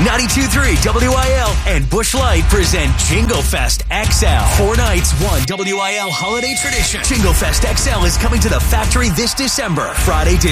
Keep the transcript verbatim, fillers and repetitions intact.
ninety-two point three W I L and Busch Light present Jingle Fest X L. Four nights, one W I L holiday tradition. Jingle Fest X L is coming to the factory this December. Friday,